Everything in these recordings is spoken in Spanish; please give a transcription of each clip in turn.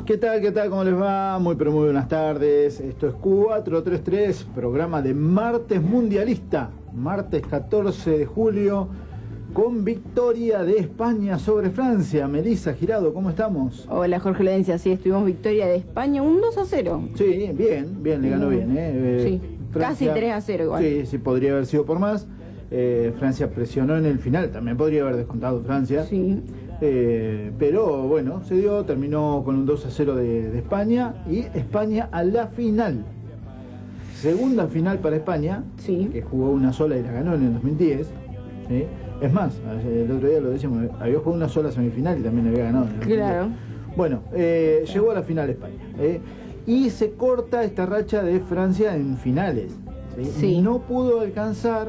¿Qué tal? ¿Qué tal? ¿Cómo les va? Muy pero muy buenas tardes. Esto es Q433, programa de martes mundialista, martes 14 de julio, con victoria de España sobre Francia. Melissa Girado, ¿cómo estamos? Hola Jorge Lodencia, sí, estuvimos victoria de España, un 2-0. Sí, bien, le ganó bien. Sí, Francia, casi 3-0 igual. Sí, podría haber sido por más. Francia presionó en el final, también podría haber descontado Francia. Sí. Pero bueno, se dio, terminó con un 2-0 de España y España a la final. Segunda final para España, Sí. que jugó una sola y la ganó en el 2010. ¿Sí? Es más, el otro día lo decíamos, había jugado una sola semifinal y también había ganado en el 2010. Claro. Bueno, llegó a la final España. Y se corta esta racha de Francia en finales. ¿Sí? Sí. No pudo alcanzar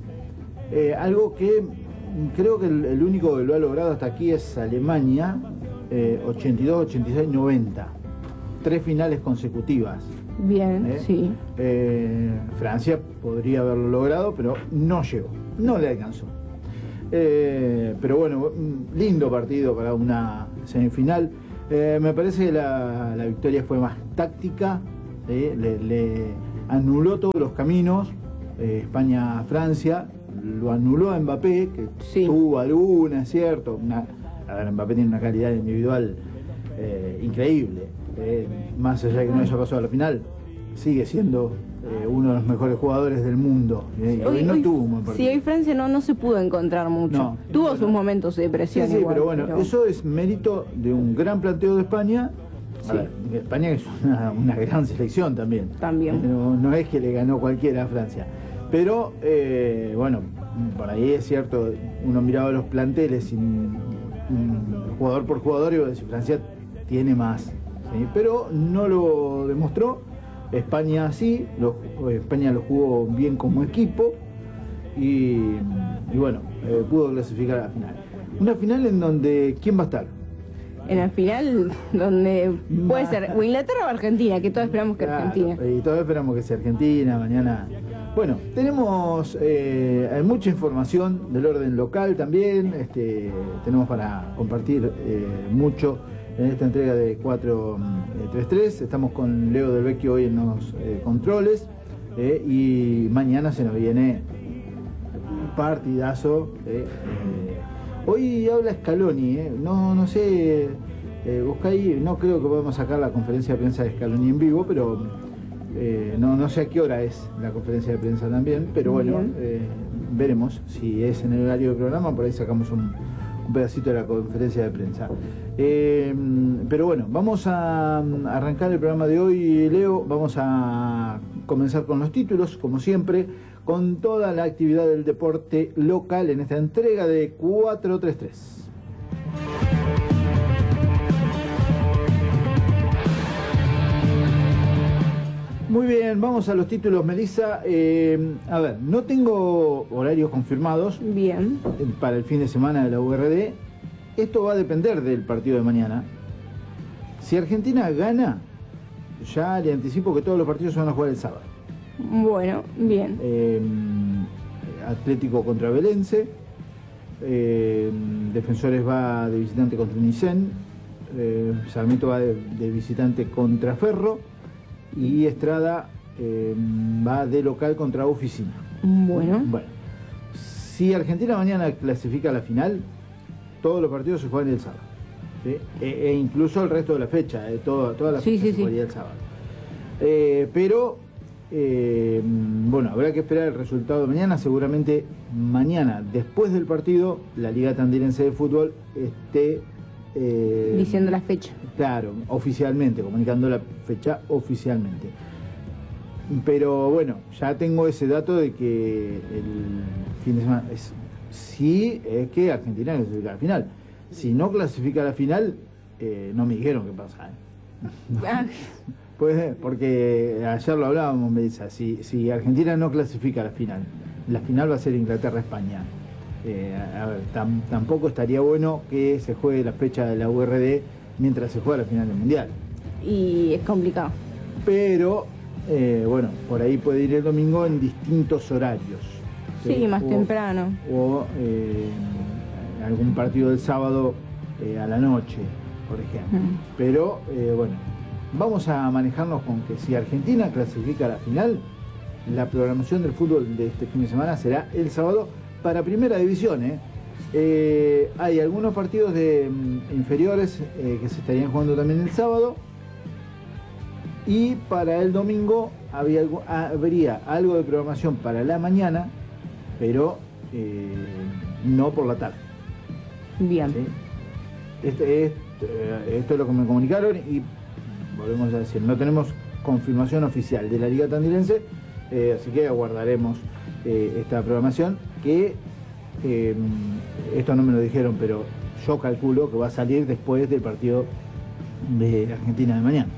algo que creo que el único que lo ha logrado hasta aquí es Alemania, 82, 86, 90. 3 finales consecutivas. Bien, sí. Francia podría haberlo logrado, pero no llegó, no le alcanzó. Pero bueno, lindo partido para una semifinal. Me parece que la victoria fue más táctica, le anuló todos los caminos. España-Francia lo anuló a Mbappé, que Sí. tuvo alguna, cierto. A ver, Mbappé tiene una calidad individual increíble. Más allá de que no haya pasado a la final, sigue siendo uno de los mejores jugadores del mundo. Y hoy no tuvo un buen partido. Sí, hoy Francia no se pudo encontrar mucho. No. Tuvo sus momentos de presión. Sí, igual, pero bueno, eso es mérito de un gran planteo de España. A ver, España es una gran selección también. También. No es que le ganó cualquiera a Francia. Pero, bueno, por ahí es cierto, uno miraba los planteles jugador por jugador y iba a decir, Francia tiene más. ¿Sí? Pero no lo demostró. España sí, España lo jugó bien como equipo y bueno, pudo clasificar a la final. Una final en donde, ¿quién va a estar? En la final, donde puede ser o Inglaterra o Argentina, que todos esperamos que Claro, Argentina. y todos esperamos que sea Argentina, mañana. Bueno, tenemos mucha información del orden local también, tenemos para compartir mucho en esta entrega de 433. Estamos con Leo Del Vecchio hoy en los controles y mañana se nos viene un partidazo. Hoy habla Scaloni, no sé, busca ahí, no creo que podamos sacar la conferencia de prensa de Scaloni en vivo, pero no sé a qué hora es la conferencia de prensa también, pero bueno, veremos si es en el horario del programa, por ahí sacamos un pedacito de la conferencia de prensa. Pero bueno, vamos a arrancar el programa de hoy, Leo. Vamos a comenzar con los títulos, como siempre, con toda la actividad del deporte local en esta entrega de 433. Muy bien, vamos a los títulos, Melissa. A ver, no tengo horarios confirmados Bien. para el fin de semana de la URD. Esto va a depender del partido de mañana. Si Argentina gana, ya le anticipo que todos los partidos se van a jugar el sábado. Bueno, bien. Atlético contra Belense, Defensores va de visitante contra Unicen, Sarmiento va de visitante contra Ferro y Estrada va de local contra Oficina. Bueno. Si Argentina mañana clasifica a la final, todos los partidos se juegan el sábado, ¿sí? E incluso el resto de la fecha, toda la fecha se jugaría el sábado. Pero bueno, habrá que esperar el resultado de mañana. Seguramente mañana, después del partido, la Liga Tandilense de Fútbol esté diciendo la fecha. Claro, oficialmente, comunicando la fecha oficialmente. Pero bueno, ya tengo ese dato de que el fin de semana sí es que Argentina clasifica a la final. Si no clasifica a la final, no me dijeron qué pasa. Pues, porque ayer lo hablábamos, Melissa, si Argentina no clasifica a la final va a ser Inglaterra-España. A ver, tampoco estaría bueno que se juegue la fecha de la URD mientras se juega la final del Mundial. Y es complicado. Pero, bueno, por ahí puede ir el domingo en distintos horarios. Sí, más temprano. O algún partido del sábado a la noche. por ejemplo. Pero bueno, vamos a manejarnos con que si Argentina clasifica a la final, la programación del fútbol de este fin de semana será el sábado para Primera División. Hay algunos partidos de inferiores que se estarían jugando también el sábado. Y para el domingo habría algo de programación para la mañana, pero no por la tarde. Bien. ¿Sí? Esto es lo que me comunicaron y volvemos a decir, no tenemos confirmación oficial de la Liga Tandilense, así que aguardaremos esta programación que esto no me lo dijeron, pero yo calculo que va a salir después del partido de Argentina de mañana,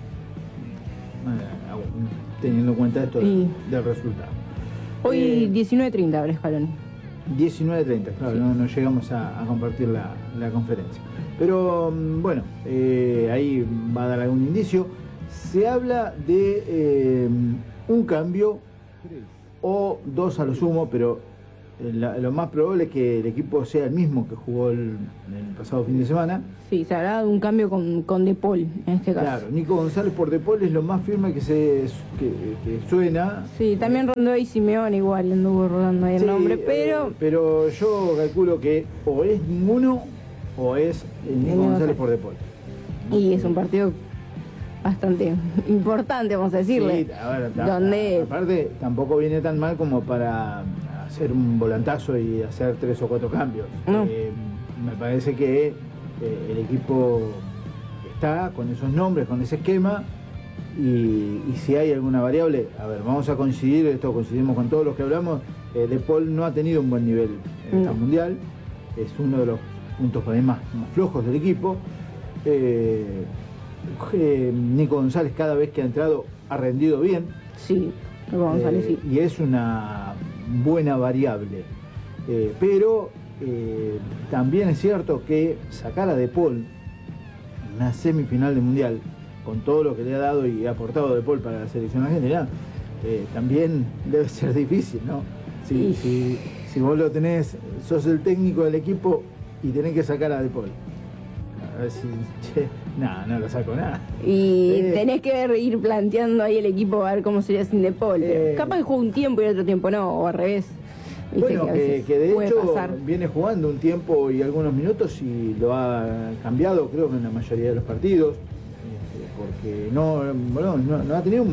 teniendo en cuenta esto del resultado. Hoy 19:30 abre Scaloni. 19:30, claro, sí. No llegamos a compartir la conferencia. Pero bueno, ahí va a dar algún indicio. Se habla de un cambio o dos a lo sumo, pero lo más probable es que el equipo sea el mismo que jugó el pasado fin de semana. Sí, se habrá un cambio con De Paul en este caso. Claro, Nico González por De Paul es lo más firme que suena. Sí, también Rondó y Simeone igual anduvo rodando ahí el nombre, pero yo calculo que o es ninguno o es Nico González por De Paul. Y es un partido bastante importante, vamos a decirle. Sí, aparte tampoco viene tan mal como para hacer un volantazo y hacer 3 o 4 cambios. No. Me parece que el equipo está con esos nombres, con ese esquema, y si hay alguna variable, a ver, vamos a coincidir, esto coincidimos con todos los que hablamos, De Paul no ha tenido un buen nivel en el Mundial, es uno de los puntos más flojos del equipo. Nico González cada vez que ha entrado ha rendido bien. Sí, Nico González sí. Y es una buena variable. Pero también es cierto que sacar a De Paul en una semifinal de Mundial, con todo lo que le ha dado y ha aportado De Paul para la selección argentina, también debe ser difícil, ¿no? Si vos lo tenés, sos el técnico del equipo y tenés que sacar a De Paul. A ver si, no lo saco nada. Y tenés que ir planteando ahí el equipo a ver cómo sería sin De Paul. Capaz que juega un tiempo y otro tiempo no, o al revés. Bueno, que de hecho viene jugando un tiempo y algunos minutos y lo ha cambiado, creo que en la mayoría de los partidos, porque no ha tenido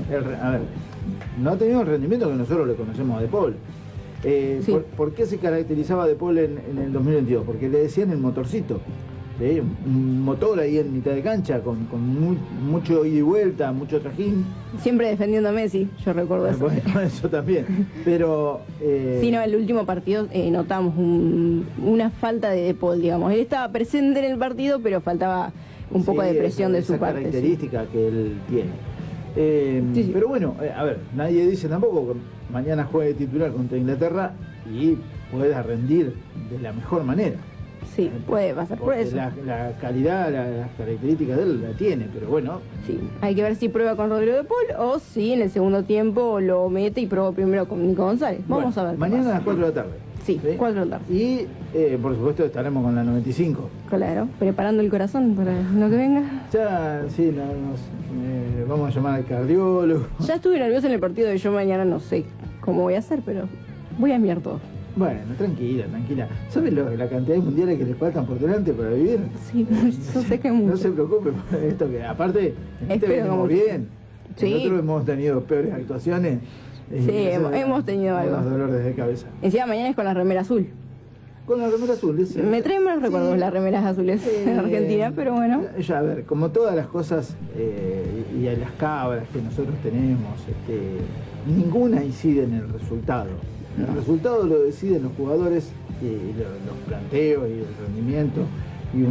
no ha tenido el rendimiento que nosotros le conocemos a De Paul. Sí. ¿Por qué se caracterizaba De Paul en el 2022? Porque le decían el motorcito. Un motor ahí en mitad de cancha, con mucho ida y vuelta, mucho trajín. Siempre defendiendo a Messi, yo recuerdo eso. Bueno, eso también. Pero. Sí, no, el último partido notamos una falta de Paul, digamos. Él estaba presente en el partido, pero faltaba un poco de presión de su parte. Esa característica que él tiene. Sí. Pero bueno, a ver, nadie dice tampoco que mañana juegue titular contra Inglaterra y pueda rendir de la mejor manera. Sí, puede pasar por eso. La calidad, las características de él la tiene, pero bueno. Sí, hay que ver si prueba con Rodrigo De Paul o si en el segundo tiempo lo mete y prueba primero con Nico González. Vamos a ver. Mañana a las 4 de la tarde. Sí, 4 de la tarde. Y por supuesto estaremos con la 95. Claro, preparando el corazón para lo que venga. Ya, sí, vamos a llamar al cardiólogo. Ya estuve nerviosa en el partido de yo mañana, no sé cómo voy a hacer, pero voy a enviar todo. Bueno, tranquila. ¿Sabes la cantidad de mundiales que les faltan por delante para vivir? Sí, yo sé que mucho. No se preocupe por esto, que aparte, venimos bien. Sí. Nosotros hemos tenido peores actuaciones. Sí, hemos tenido algo. Unos dolores de cabeza. Encima mañana es con la remera azul. Con la remera azul. Me traen más recuerdos las remeras azules en Argentina, pero bueno. Ya, a ver, como todas las cosas y las cabras que nosotros tenemos, ninguna incide en el resultado. El resultado lo deciden los jugadores, los planteos y el rendimiento y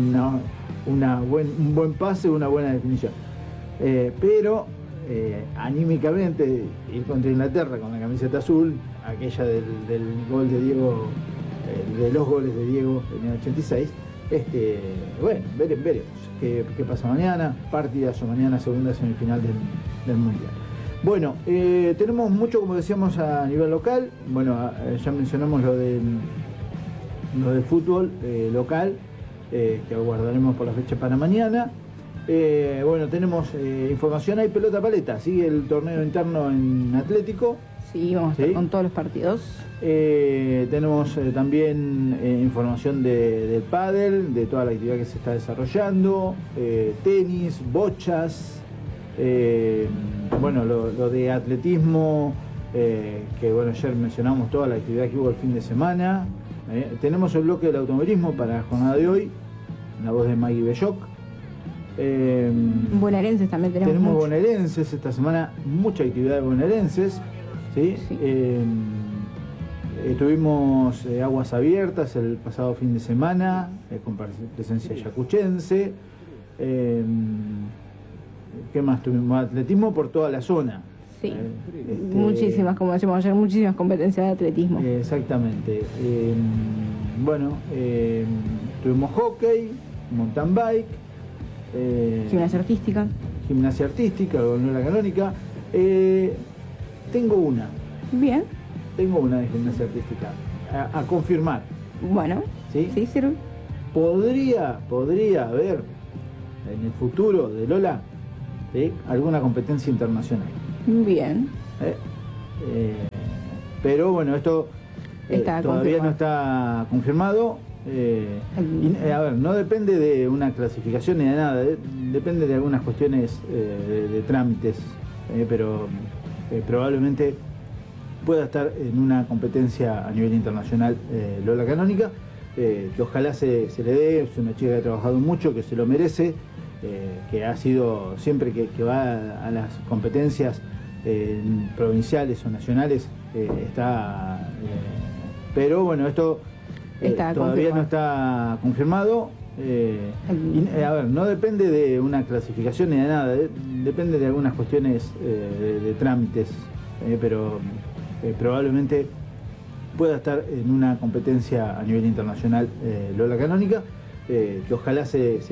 un buen pase, una buena definición. Pero anímicamente ir contra Inglaterra con la camiseta azul, aquella del gol de Diego, de los goles de Diego en el 86, bueno, veremos qué pasa mañana. Partidazo mañana, segunda semifinal del Mundial. Bueno, tenemos mucho, como decíamos, a nivel local. Bueno, ya mencionamos lo del fútbol local. que aguardaremos por la fecha para mañana. Bueno, tenemos información, hay pelota paleta, sigue el torneo interno en Atlético. Sí, vamos a estar con todos los partidos. Tenemos también información del pádel, de toda la actividad que se está desarrollando, tenis, bochas, bueno, lo de atletismo, que bueno, ayer mencionamos toda la actividad que hubo el fin de semana. Tenemos el bloque del automovilismo para la jornada de hoy, en la voz de Maggie Belloc. Bonaerenses también tenemos bonaerenses esta semana, mucha actividad de bonaerenses, ¿sí? Sí. Tuvimos aguas abiertas el pasado fin de semana, con presencia yacuchense. ¿Qué más tuvimos? Atletismo por toda la zona. Sí, muchísimas, como decimos ayer, muchísimas competencias de atletismo. Exactamente. Bueno, tuvimos hockey, mountain bike, Gimnasia artística, la canónica. Tengo una de gimnasia artística a confirmar. Bueno, sí, sirve. Podría haber en el futuro de Lola, ¿sí?, alguna competencia internacional. Bien. Pero bueno, esto todavía no está confirmado. A ver, no depende de una clasificación ni de nada, depende de algunas cuestiones de trámites, pero probablemente pueda estar en una competencia a nivel internacional Lola Canónica, que ojalá se le dé. Es una chica que ha trabajado mucho, que se lo merece, que ha sido siempre que va a las competencias provinciales o nacionales, está, pero bueno, esto todavía no está confirmado. A ver, no depende de una clasificación ni de nada, depende de algunas cuestiones de trámites, pero probablemente pueda estar en una competencia a nivel internacional Lola Canónica, que ojalá se